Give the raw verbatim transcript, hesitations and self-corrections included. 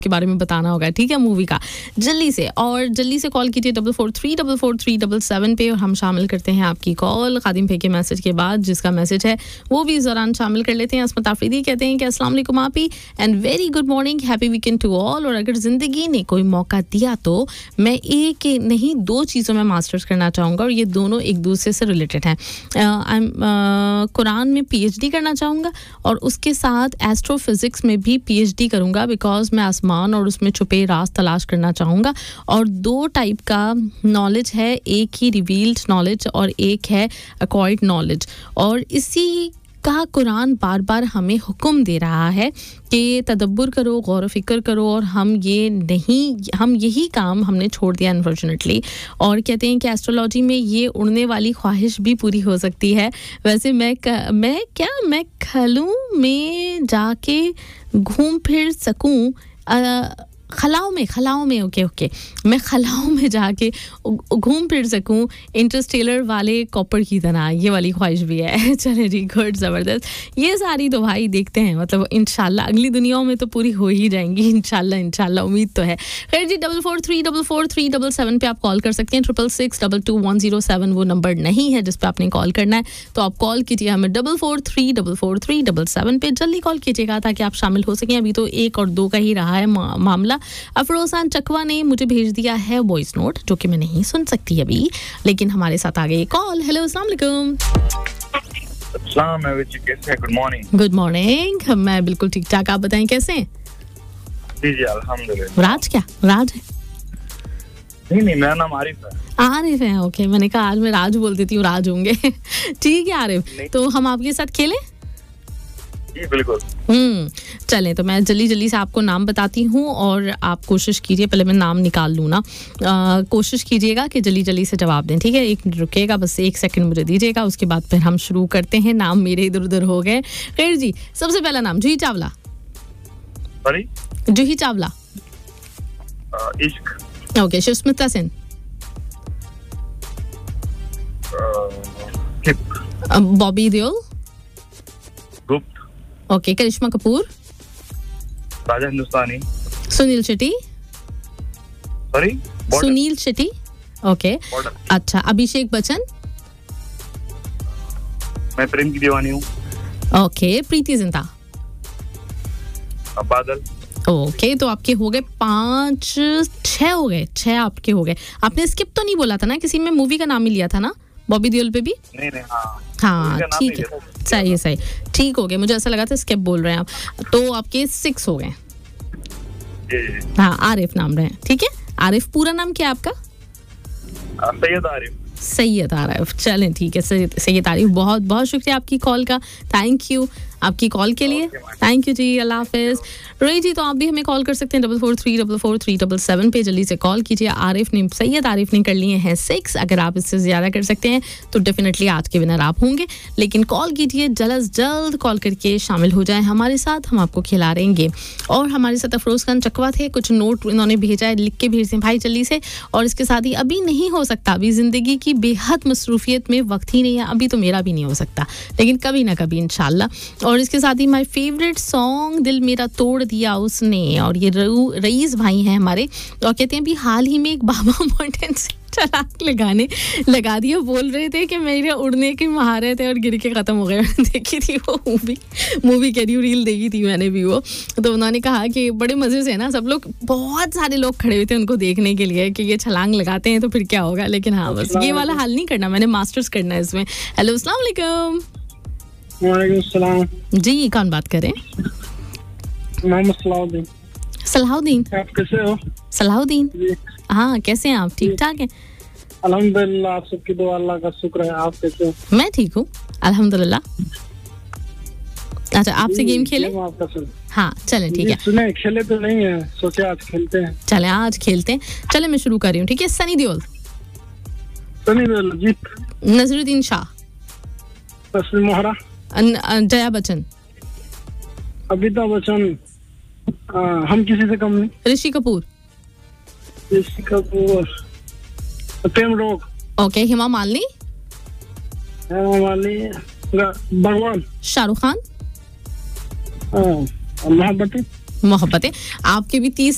के बारे में बताना होगा, ठीक है, मूवी का जल्दी से। और जल्दी से कॉल कीजिए double four three double four three double seven पे और हम शामिल करते हैं आपकी कॉल खादिम भाई के मैसेज के बाद। जिसका मैसेज है वो भी इस दौरान शामिल कर लेते हैं। अस्मत आफरीदी कहते हैं कि अस्सलाम वालेकुम आपी and very good morning, happy weekend to all. और अगर ज़िंदगी ने कोई मौका दिया तो मैं एक नहीं दो चीज़ों में मास्टर्स करना चाहूँगा और ये दोनों एक दूसरे से रिलेटेड हैं। आई एम कुरान में पीएचडी करना चाहूँगा और उसके साथ एस्ट्रोफिजिक्स में भी पीएचडी करूँगा, बिकॉज मैं आसमान और उसमें छुपे राज तलाश करना चाहूँगा। और दो टाइप का नॉलेज है, एक ही रिवील्ड नॉलेज और एक है अक्वायर्ड नॉलेज। और इसी का कुरान बार बार हमें हुक्म दे रहा है कि तदब्बुर करो, गौर फिक्र करो। और हम ये नहीं हम यही काम हमने छोड़ दिया अनफॉर्चुनेटली। और कहते हैं कि एस्ट्रोलॉजी में ये उड़ने वाली ख्वाहिश भी पूरी हो सकती है। वैसे मैं क, मैं क्या मैं खलूँ में जाके घूम फिर सकूँ, खलाओं में खलाओं में ओके ओके मैं खलाओं में जाके घूम फिर सकूं इंटरस्टेलर वाले कॉपर की तरह, ये वाली ख्वाहिश भी है। चले जी, गुड, ज़बरदस्त। ये सारी तो भाई देखते हैं, मतलब इंशाल्लाह अगली दुनियाओं में तो पूरी हो ही जाएंगी इंशाल्लाह इंशाल्लाह, उम्मीद तो है। खैर जी, double four three double four three double seven पे आप कॉल कर सकते हैं। Triple six double two one zero seven वो नंबर नहीं है जिस पे आपने कॉल करना है, तो आप कॉल कीजिए हमें double four three double four three double seven पे। जल्दी कॉल कीजिएगा ताकि आप शामिल हो सकें। अभी तो एक और दो का ही रहा है मा, मामला। अफरोजान चकवा ने मुझे भेज दिया है वॉइस नोट जो कि मैं नहीं सुन सकती अभी, लेकिन हमारे साथ आ गई कॉल। हेलो, अस्सलाम वालेकुम। अस्सलाम वालेकुम, कैसे हैं? Good morning. गुड मॉर्निंग, मैं बिल्कुल ठीक ठाक, आप बताएं कैसे हैं? जी जी अल्हम्दुलिल्लाह। राज क्या राज है? नहीं नहीं, मेरा नाम आरिफ है। आरिफ है, ओके। मैंने कहा आज मैं राज बोल देती हूँ, राज होंगे। ठीक है आरिफ, तो हम आपके साथ खेलें? जी बिल्कुल। हम्म चलें, तो मैं जल्दी जल्दी से आपको नाम बताती हूँ और आप कोशिश कीजिए, पहले मैं नाम निकाल लूँ ना, आ, कोशिश कीजिएगा कि जल्दी जल्दी से जवाब दें, ठीक है? एक मिनट रुकेगा, बस एक सेकंड मुझे दीजिएगा, उसके बाद फिर हम शुरू करते हैं। नाम मेरे इधर उधर हो गए। खैर जी, सबसे पहला नाम जूही चावला। सॉरी? जूही चावला। इश्क। ओके। सुष्मिता सेन। बॉबी देओल। गुप्त। ओके। करिश्मा कपूर। राजा हिंदुस्तानी। सुनील शेट्टी। सॉरी? सुनील शेट्टी। ओके। अच्छा। अभिषेक बच्चन। मैं प्रेम की दीवानी हूँ। ओके। प्रीति जिंटा। बादल। ओके, तो आपके हो गए पाँच, छह हो गए, छह आपके हो गए। आपने स्किप तो नहीं बोला था ना, किसी में मूवी का नाम ही लिया था ना, बॉबी देओल पे भी? नहीं नहीं, हाँ हाँ ठीक है, सही सही ठीक हो गए। मुझे ऐसा लगा था स्किप बोल रहे हैं आप। तो आपके सिक्स हो गए। हाँ, आरिफ नाम रहे हैं, ठीक है। आरिफ, पूरा नाम क्या है आपका? सैयद आरिफ। सैयद आरिफ, चलें ठीक है। सैयद आरिफ, बहुत बहुत शुक्रिया आपकी कॉल का, थैंक यू आपकी कॉल के लिए, थैंक यू जी, अल्लाह हाफिज़। रोई जी, तो आप भी हमें कॉल कर सकते हैं double four three double four three double seven पे, जल्दी से कॉल कीजिए। आरिफ ने, सैयद आरिफ ने कर लिए हैं सिक्स। अगर आप इससे ज़्यादा कर सकते हैं तो डेफिनेटली आज के विनर आप होंगे, लेकिन कॉल कीजिए, जल्द अज जल्द कॉल करके शामिल हो जाएं हमारे साथ, हम आपको खिला रहे हैं गेम। और हमारे साथ अफरोज़ खान चकवा थे, कुछ नोट इन्होंने भेजा है, लिख के भेज दें भाई जल्दी से। और इसके साथ ही अभी नहीं हो सकता, अभी ज़िंदगी की बेहद मसरूफियत में वक्त ही नहीं है, अभी तो मेरा भी नहीं हो सकता, लेकिन कभी ना कभी इंशाल्लाह। और इसके साथ ही माय फेवरेट सॉन्ग दिल मेरा तोड़ दिया उसने, और ये रईस भाई हैं हमारे, और कहते हैं अभी हाल ही में एक बाबा मोटेन से चलाक लगाने लगा दिया, बोल रहे थे कि मेरे उड़ने की महारत है और गिर के ख़त्म हो गए। देखी थी वो मूवी मूवी कह रही हूँ, रील देखी थी मैंने भी वो। तो उन्होंने कहा कि बड़े मज़े से ना, सब लोग, बहुत सारे लोग खड़े हुए थे उनको देखने के लिए कि ये छलांग लगाते हैं तो फिर क्या होगा। लेकिन हाँ, बस ये वाला हाल नहीं करना, मैंने मास्टर्स करना है इसमें। हेलो, अस्सलाम वालेकुम। वालेकुम सलाम जी, कौन बात करें? मोहम्मद सलाहुद्दीन। सलाहुद्दीन, आप कैसे हो? सलाहुद्दीन, हाँ कैसे हैं आप? ठीक ठाक हैं? अल्हम्दुलिल्लाह, आप सबकी दुआ, अल्लाह का शुक्र है। आप कैसे हो? मैं ठीक हूँ अल्हम्दुलिल्लाह। अच्छा, आपसे गेम खेले? हाँ चलें ठीक है। सुने, खेले तो नहीं है, सोचे आज खेलते हैं। चले आज खेलते हैं। चले मैं शुरू कर रही हूँ, ठीक है। सनी देओल। सनी देओल जी। नजरुद्दीन शाह। तस्लीम मोहरा। जया बच्चन। अमिताभ बच्चन। हम किसी से कम नहीं। ऋषि कपूर। ऋषि कपूर। प्रेम रोग। ओके। हेमा मालिनी। हेमा मालिनी। भगवान। शाहरुख खान। मोहब्बतें। मोहब्बतें। आपके भी तीस